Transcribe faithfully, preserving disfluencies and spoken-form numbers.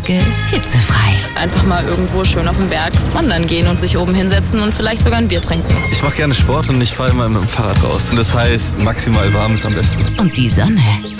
Tage hitzefrei. Einfach mal irgendwo schön auf den Berg wandern gehen und sich oben hinsetzen und vielleicht sogar ein Bier trinken. Ich mache gerne Sport und ich fahre immer mit dem Fahrrad raus. Und das heißt, maximal warm ist am besten. Und die Sonne